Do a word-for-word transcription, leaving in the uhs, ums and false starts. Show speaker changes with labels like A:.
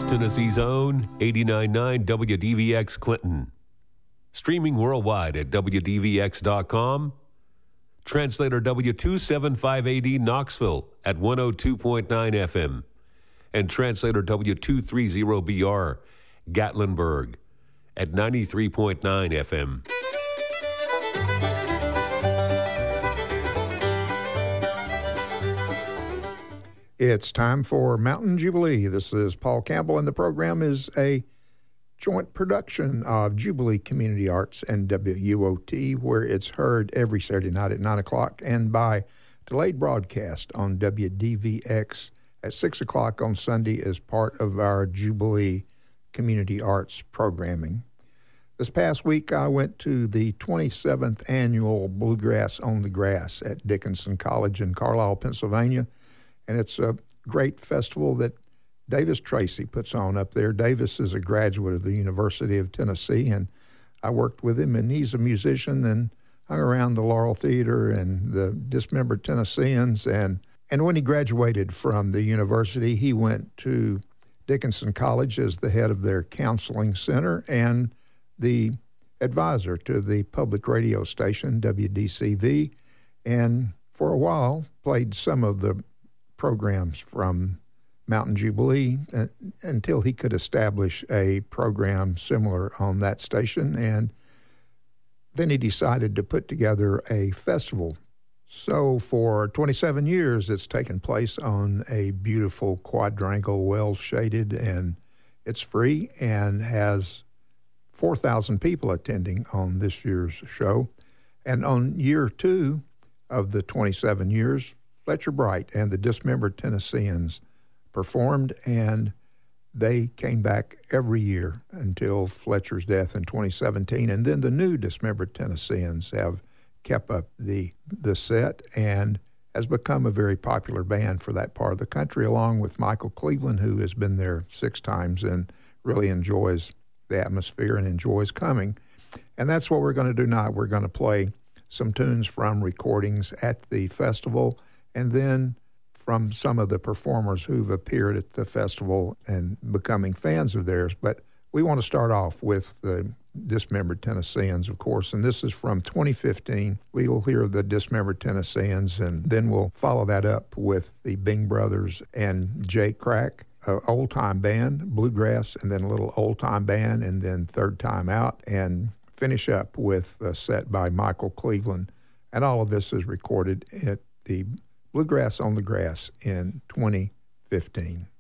A: East Tennessee's own eighty-nine point nine W D V X Clinton. Streaming worldwide at W D V X dot com. Translator W two seventy-five A D Knoxville at one oh two point nine F M. And translator W two thirty B R Gatlinburg at ninety-three point nine F M.
B: It's time for Mountain Jubilee. This is Paul Campbell, and the program is a joint production of Jubilee Community Arts and W U O T, where it's heard every Saturday night at nine o'clock and by delayed broadcast on W D V X at six o'clock on Sunday as part of our Jubilee Community Arts programming. This past week, I went to the twenty-seventh Annual Bluegrass on the Grass at Dickinson College in Carlisle, Pennsylvania, and it's a great festival that Davis Tracy puts on up there. Davis is a graduate of the University of Tennessee, and I worked with him, and he's a musician and hung around the Laurel Theater and the Dismembered Tennesseans. And, and when he graduated from the university, he went to Dickinson College as the head of their counseling center and the advisor to the public radio station, W D C V, and for a while played some of the programs from Mountain Jubilee uh, until he could establish a program similar on that station. And then he decided to put together a festival. So for twenty-seven years, it's taken place on a beautiful quadrangle, well-shaded, and it's free and has four thousand people attending on this year's show. And on year two of the twenty-seven years, Fletcher Bright and the Dismembered Tennesseans performed, and they came back every year until Fletcher's death in twenty seventeen. And then the new Dismembered Tennesseans have kept up the the set and has become a very popular band for that part of the country, along with Michael Cleveland, who has been there six times and really enjoys the atmosphere and enjoys coming. And that's what we're going to do now. We're going to play some tunes from recordings at the festival, and then from some of the performers who've appeared at the festival and becoming fans of theirs. But we want to start off with the Dismembered Tennesseans, of course, and this is from twenty fifteen. We will hear the Dismembered Tennesseans, and then we'll follow that up with the Bing Brothers and Jay Crack, an old-time band, bluegrass, and then a little old-time band, and then Third Time Out, and finish up with a set by Michael Cleveland. And all of this is recorded at the Bluegrass on the Grass in twenty fifteen.